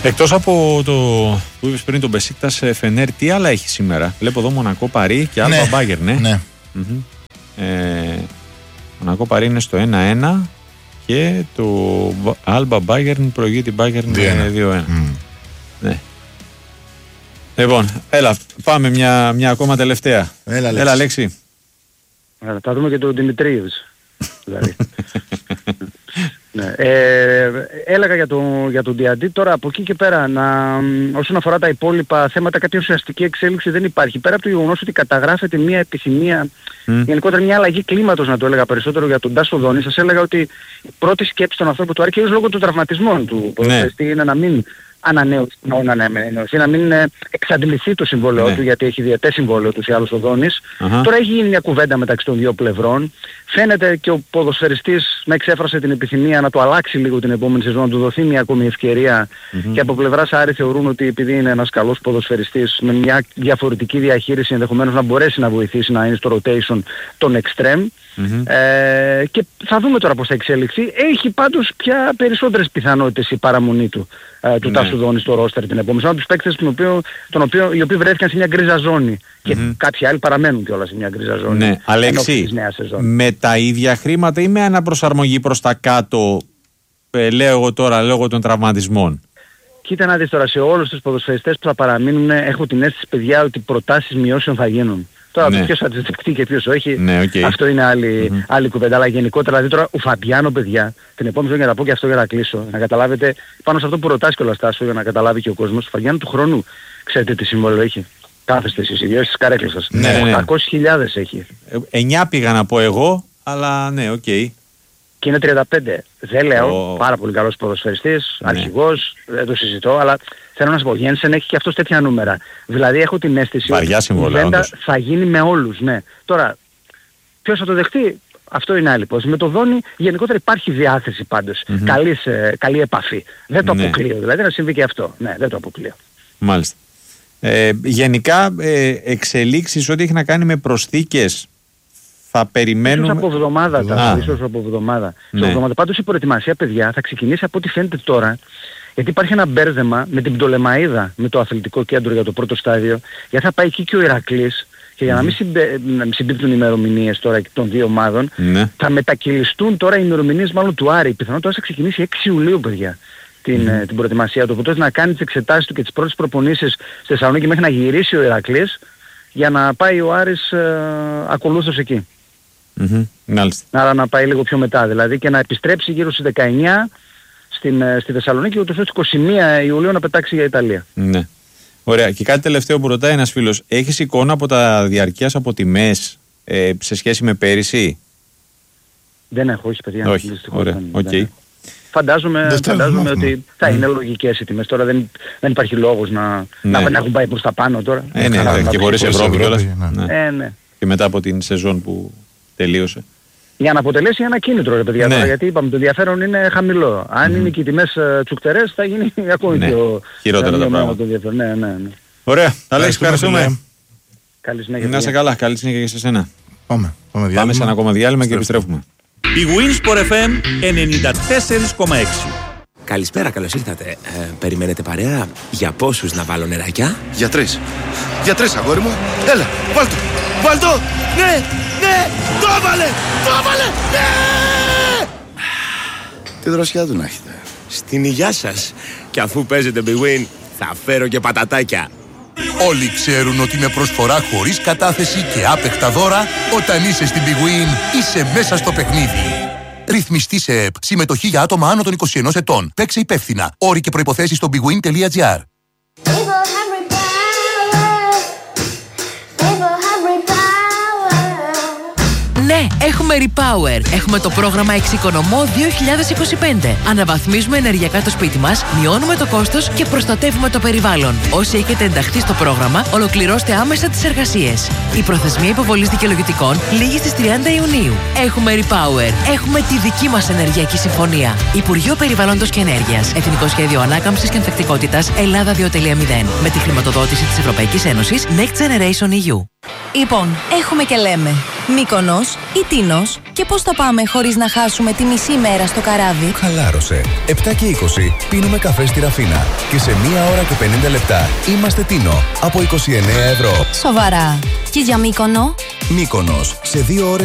Εκτός από το που είπες πριν, τον Μπεσίκτας Φενέρ, τι άλλα έχει σήμερα? Βλέπω εδώ Μονακό Παρί και Άλμπα Μπάγερν, ναι. Μονακό Παρί είναι στο 1-1 και το Άλμπα Μπάγερν προηγεί την Μπάγερν 2-1. Ναι. Λοιπόν, έλα, πάμε μια ακόμα τελευταία. Έλα Αλέξη. Θα δούμε και τον Δημητρίους. Δηλαδή. Ναι. Έλεγα για τον Διαντή. Τώρα από εκεί και πέρα, όσον αφορά τα υπόλοιπα θέματα, κάτι ουσιαστική εξέλιξη δεν υπάρχει. Πέρα από το γεγονός ότι καταγράφεται μια επιθυμία, γενικότερα μια αλλαγή κλίματος, να το έλεγα περισσότερο, για τον Τάσο Δόνη, σας έλεγα ότι η πρώτη σκέψη των ανθρώπων του Άρη, κυρίως λόγω των τραυματισμών του ποδοσφαιριστή, είναι να μην ανανέωσει, να μην εξαντληθεί το συμβόλαιό του, γιατί έχει διετές συμβόλαιο τους ή άλλους ο Δόνης. Τώρα έχει γίνει μια κουβέντα μεταξύ των δύο πλευρών. Φαίνεται και ο ποδοσφαιριστής να εξέφρασε την επιθυμία να το αλλάξει λίγο την επόμενη σεζόν, να του δοθεί μια ακόμη ευκαιρία. Και από πλευράς Άρη θεωρούν ότι επειδή είναι ένας καλός ποδοσφαιριστής με μια διαφορετική διαχείριση, ενδεχομένως να μπορέσει να βοηθήσει να είναι στο rotation των extreme. Και θα δούμε τώρα πώς θα εξελιχθεί. Έχει πάντως πια περισσότερες πιθανότητες η παραμονή του Τάσου Δόνη στο ρόστερ την επόμενη. Σαν τους παίκτες οι οποίοι βρέθηκαν σε μια γκρίζα ζώνη. Και κάποιοι άλλοι παραμένουν κιόλας σε μια γκρίζα ζώνη. Ναι, Αλέξη, με τα ίδια χρήματα ή με αναπροσαρμογή προς τα κάτω, λέω εγώ τώρα, λόγω των τραυματισμών? Κοίτα να δεις τώρα, σε όλους τους ποδοσφαιριστές που θα παραμείνουν, έχω την αίσθηση, παιδιά, ότι προτάσεις μειώσεων θα γίνουν. Τώρα ποιος θα τις δεχτεί και ποιος όχι, αυτό είναι άλλη κουβέντα. Αλλά γενικότερα, δηλαδή τώρα ο Φαμπιάνο, παιδιά, την επόμενη ζωή, για να πω και αυτό για να κλείσω, να καταλάβετε, πάνω σε αυτό που ρωτάς κιόλας Τάσο, για να καταλάβει και ο κόσμος, ο Φαμπιάνο του χρόνου, ξέρετε τι συμβόλαιο έχει? Κάθεστε εσείς οι δύο στις καρέκλες σας. 800.000 έχει. 9 πήγα να πω εγώ, αλλά ναι, οκ. Και είναι 35. Δεν λέω, πάρα πολύ καλός ποδοσφαιριστής, αρχηγός, δεν το συζητώ, αλλά θέλω να σας πω, Γένσεν έχει και αυτός τέτοια νούμερα. Δηλαδή έχω την αίσθηση ότι η κουβέντα θα γίνει με όλους, ναι. Τώρα, ποιος θα το δεχτεί, αυτό είναι άλλη υπόθεση. Με το Δόνη γενικότερα υπάρχει διάθεση πάντως, καλή επαφή. Δεν το αποκλείω, δηλαδή να συμβεί και αυτό. Ναι, δεν το αποκλείω. Μάλιστα. Γενικά, εξελίξεις ό,τι έχει να κάνει με προσθήκες, θα περιμένουμε... Ίσως από εβδομάδα, ίσως από εβδομάδα. Πάντως η προετοιμασία, παιδιά, θα ξεκινήσει από ό,τι φαίνεται τώρα, γιατί υπάρχει ένα μπέρδεμα με την Πτολεμαΐδα, με το αθλητικό κέντρο για το πρώτο στάδιο, γιατί θα πάει εκεί και ο Ηρακλής, και για να μην συμπίπτουν οι ημερομηνίες τώρα των δύο ομάδων, θα μετακυλιστούν τώρα οι ημερομηνίες μάλλον του Άρη. Πιθανόν τώρα θα ξεκινήσει 6 Ιουλίου, παιδιά, την προετοιμασία του. Οπότε να κάνει τις εξετάσεις του και τις πρώτες προπονήσεις στη Θεσσαλονίκη μέχρι να γυρίσει ο Ηρακλής, για να πάει ο Άρης ακολούθως εκεί. Άρα να πάει λίγο πιο μετά δηλαδή, και να επιστρέψει γύρω στις 19 στη Θεσσαλονίκη, ούτως ώστε 21 Ιουλίου να πετάξει για Ιταλία. Ναι. Ωραία. Και κάτι τελευταίο που ρωτάει ένας φίλος, έχεις εικόνα από τα διαρκείας από τιμές σε σχέση με πέρυσι? Δεν έχω, όχι παιδιά. Όχι, ωραία, οκ. Φαντάζομαι ότι θα είναι λογικές οι τιμές. Τώρα δεν υπάρχει λόγος να έχουν πάει προς τα πάνω τώρα. Και χωρίς Ευρώπη κιόλας. Ναι. Και μετά από την σεζόν που τελείωσε. Για να αποτελέσει ένα κίνητρο, ρε παιδιά, τώρα, γιατί είπαμε το ενδιαφέρον είναι χαμηλό. Αν είναι και οι τιμές τσουκτερές θα γίνει ακόμη πιο χειρότερα τα πράγματα. Ναι. Ωραία, Αλέξη, ευχαριστούμε. Καλή συνέχεια. Να είσαι καλά, καλή συνέχεια και σε σένα. Πάμε σε ένα ακόμα διάλειμμα και επιστρέφουμε. Η Winsport FM 94,6. Καλησπέρα, καλώς ήρθατε. Περιμένετε παρέα? Για πόσους να βάλω νεράκια? Για 3. Για 3, αγόρι μου. Έλα, βάλ' το. Ναι, το έβαλε, ναι. Τι δροσιά του να έχετε. Στην υγειά σας. Και αφού παίζετε Big Win, θα φέρω και πατατάκια. Όλοι ξέρουν ότι με προσφορά χωρίς κατάθεση και άπεχτα δώρα, όταν είσαι στην Big Win, είσαι μέσα στο παιχνίδι. Ρυθμιστή σε ΕΠ. Συμμετοχή για άτομα άνω των 21 ετών. Παίξε υπεύθυνα. Όροι και προϋποθέσεις στο bigwin.gr. Ναι, έχουμε Repower. Έχουμε το πρόγραμμα Εξοικονομώ 2025. Αναβαθμίζουμε ενεργειακά το σπίτι μας, μειώνουμε το κόστος και προστατεύουμε το περιβάλλον. Όσοι έχετε ενταχθεί στο πρόγραμμα, ολοκληρώστε άμεσα τις εργασίες. Η προθεσμία υποβολής δικαιολογητικών λήγει στις 30 Ιουνίου. Έχουμε Repower. Έχουμε τη δική μας ενεργειακή συμφωνία. Υπουργείο Περιβάλλοντος και Ενέργειας. Εθνικό Σχέδιο Ανάκαμψης και Ανθεκτικότητας Ελλάδα 2.0. Με τη χρηματοδότηση της Ευρωπαϊκής Ένωσης Next Generation EU. Λοιπόν, έχουμε και λέμε. Μύκονος ή Τίνος, και πώς θα πάμε χωρίς να χάσουμε τη μισή μέρα στο καράβι? Χαλάρωσε. 7 και 20 πίνουμε καφέ στη Ραφίνα και σε 1 ώρα και 50 λεπτά είμαστε Τίνο από 29 ευρώ. Σοβαρά. Και για Μύκονο? Μύκονος, σε 2 ώρες